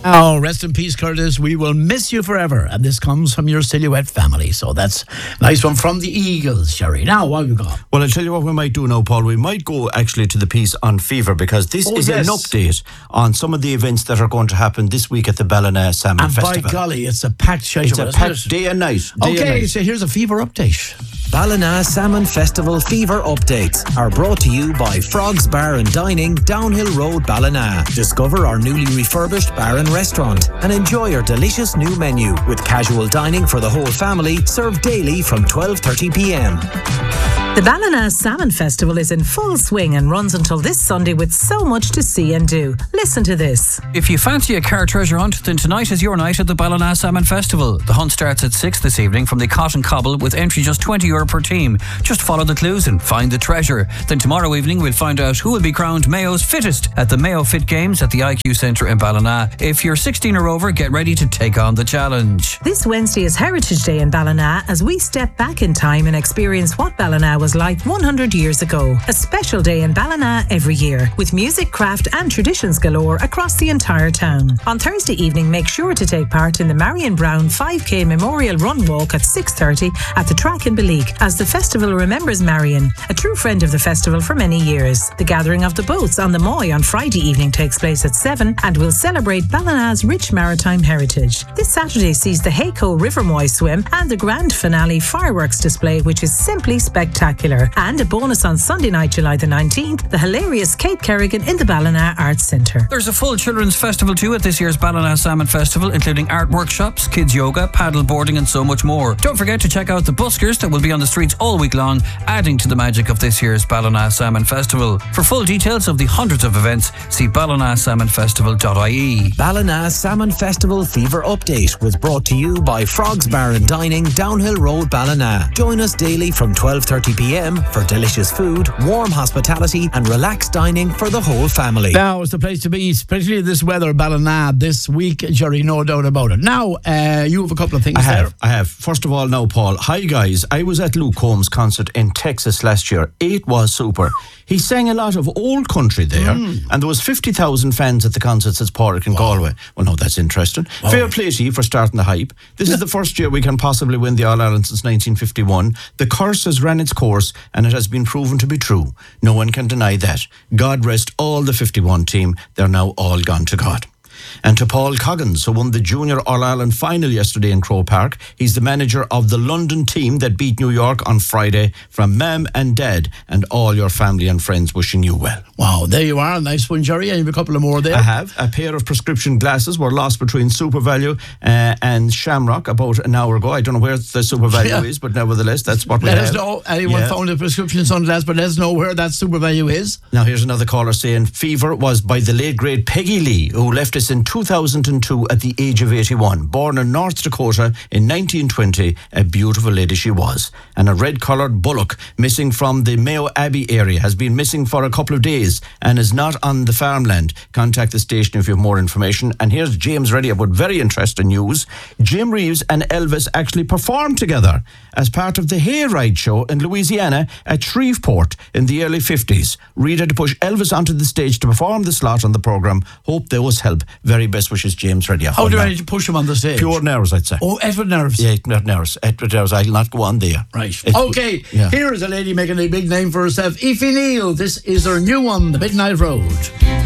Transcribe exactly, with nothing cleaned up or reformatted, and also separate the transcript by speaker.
Speaker 1: Oh, rest in peace, Curtis. We will miss you forever. And this comes from your Silhouette family. So that's a nice one from the Eagles, Sherry. Now, what have you got?
Speaker 2: Well, I'll tell you what we might do now, Paul. We might go actually to the piece on fever, because this
Speaker 1: oh,
Speaker 2: is
Speaker 1: yes.
Speaker 2: an update on some of the events that are going to happen this week at the Ballina Salmon
Speaker 1: and
Speaker 2: Festival.
Speaker 1: And by golly, it's a packed schedule.
Speaker 2: It's a packed day and night. Day
Speaker 1: okay,
Speaker 2: and night.
Speaker 1: So here's a fever update.
Speaker 3: Ballina Salmon Festival fever updates are brought to you by Frogs Bar and Dining, Downhill Road, Ballina. Discover our newly refurbished bar and restaurant and enjoy our delicious new menu with casual dining for the whole family, served daily from twelve thirty p m.
Speaker 4: The Ballina Salmon Festival is in full swing and runs until this Sunday with so much to see and do. Listen to this.
Speaker 5: If you fancy a car treasure hunt, then tonight is your night at the Ballina Salmon Festival. The hunt starts at six this evening from the Cotton Cobble with entry just twenty euro per team. Just follow the clues and find the treasure. Then tomorrow evening we'll find out who will be crowned Mayo's fittest at the Mayo Fit Games at the I Q Centre in Ballina. If you're sixteen or over, get ready to take on the challenge.
Speaker 4: This Wednesday is Heritage Day in Ballina as we step back in time and experience what Ballina was like one hundred years ago. A special day in Ballina every year with music, craft and traditions galore across the entire town. On Thursday evening, make sure to take part in the Marion Brown five K Memorial Run Walk at six thirty at the track in Beleek as the festival remembers Marion, a true friend of the festival for many years. The gathering of the boats on the Moy on Friday evening takes place at seven and will celebrate Ballina's rich maritime heritage. This Saturday sees the Hayco River Moy swim and the grand finale fireworks display, which is simply spectacular. And a bonus on Sunday night, July the nineteenth, the hilarious Kate Kerrigan in the Ballina Arts Centre.
Speaker 5: There's a full children's festival too at this year's Ballina Salmon Festival, including art workshops, kids yoga, paddle boarding and so much more. Don't forget to check out the buskers that will be on the streets all week long, adding to the magic of this year's Ballina Salmon Festival. For full details of the hundreds of events, see ballina salmon festival dot I E.
Speaker 3: Ballina Salmon Festival fever update was brought to you by Frogs Bar and Dining, Downhill Road, Ballina. Join us daily from twelve thirty p m for delicious food, warm hospitality and relaxed dining for the whole family.
Speaker 1: Now is the place to be, especially this weather, Ballina, this week, Jerry, no doubt about it. Now, uh, you have a couple of things
Speaker 2: I have,
Speaker 1: there.
Speaker 2: I have. First of all, now, Paul, hi guys. I was at Luke Combs' concert in Texas last year. It was super. He sang a lot of old country there, mm. and there was fifty thousand fans at the concerts at Porrick in wow. Galway. Well, no, that's interesting. Wow. Fair play to you for starting the hype. This is the first year we can possibly win the All-Ireland since nineteen fifty-one. The curse has ran its course, and it has been proven to be true. No one can deny that. God rest all the fifty-one team. They're now all gone to God. And to Paul Coggins, who won the Junior All-Ireland final yesterday in Croke Park. He's the manager of the London team that beat New York on Friday. From Mum and Dad and all your family and friends, wishing you well.
Speaker 1: Wow, there you are. Nice one, Jerry. I have a couple of more there.
Speaker 2: I have. A pair of prescription glasses were lost between SuperValu uh, and Shamrock about an hour ago. I don't know where the SuperValu yeah. is, but nevertheless, that's what we
Speaker 1: let
Speaker 2: have.
Speaker 1: Let us know. Anyone yeah. found a prescription sunglass, but let us know where that SuperValu is.
Speaker 2: Now, here's another caller saying, fever was by the late, great Peggy Lee, who left us in two thousand two at the age of eighty-one. Born in North Dakota in nineteen twenty, a beautiful lady she was. And a red-coloured bullock missing from the Mayo Abbey area has been missing for a couple of days and is not on the farmland. Contact the station if you have more information. And here's James Reddy about very interesting news. Jim Reeves and Elvis actually performed together as part of the Hayride show in Louisiana at Shreveport in the early fifties. Rita to push Elvis onto the stage to perform the slot on the programme. Hope there was help. Very best wishes, James Reddy.
Speaker 1: How do I need to push him on the stage?
Speaker 2: Pure nerves, I'd say.
Speaker 1: Oh, effort nerves.
Speaker 2: Yeah, not nerves. Effort nerves. I'll not go on there.
Speaker 1: Right. It, okay, yeah. Here is a lady making a big name for herself. Aoife Neal. This is her new one, The Midnight Road.